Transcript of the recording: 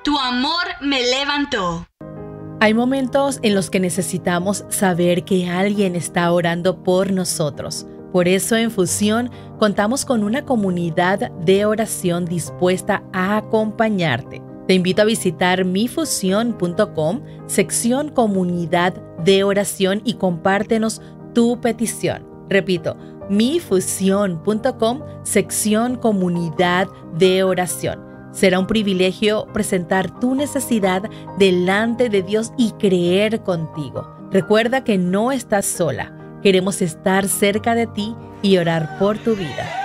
Tu amor me levantó. Hay momentos en los que necesitamos saber que alguien está orando por nosotros. Por eso en Fusión contamos con una comunidad de oración dispuesta a acompañarte. Te invito a visitar mifusión.com, sección Comunidad de Oración, y compártenos tu petición. Repito, mifusión.com, sección Comunidad de Oración. Será un privilegio presentar tu necesidad delante de Dios y creer contigo. Recuerda que no estás sola. Queremos estar cerca de ti y orar por tu vida.